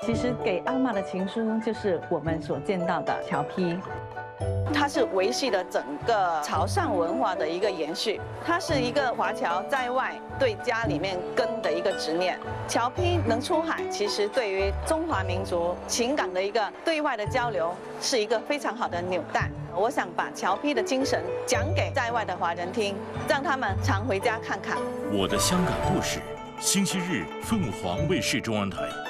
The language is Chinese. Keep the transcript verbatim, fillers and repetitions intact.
其实给阿嬷的情书就是我们所见到的侨批。它是维系了整个潮汕文化的一个延续，它是一个华侨在外对家里面根的一个执念。侨批能出海，其实对于中华民族情感的一个对外的交流，是一个非常好的纽带。我想把侨批的精神讲给在外的华人听，让他们常回家看看。 我的香港故事，星期日凤凰卫视中文台。